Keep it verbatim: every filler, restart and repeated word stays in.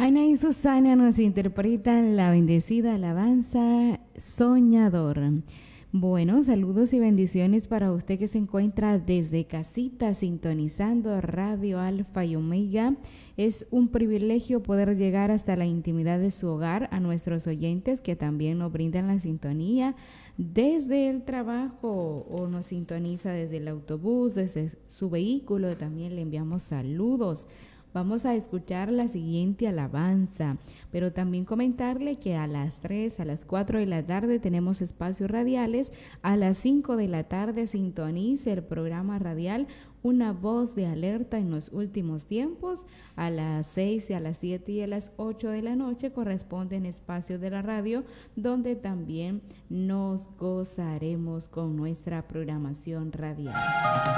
Ana y Susana nos interpretan la bendecida alabanza Soñador. Bueno, saludos y bendiciones para usted que se encuentra desde casita sintonizando Radio Alfa y Omega. Es un privilegio poder llegar hasta la intimidad de su hogar, a nuestros oyentes que también nos brindan la sintonía desde el trabajo o nos sintoniza desde el autobús, desde su vehículo. También le enviamos saludos. Vamos a escuchar la siguiente alabanza, pero también comentarle que a las tres, a las cuatro de la tarde tenemos espacios radiales. A las cinco de la tarde sintonice el programa radial Una Voz de Alerta en los Últimos Tiempos. A las seis, y a las siete y a las ocho de la noche corresponden espacios de la radio, donde también nos gozaremos con nuestra programación radial.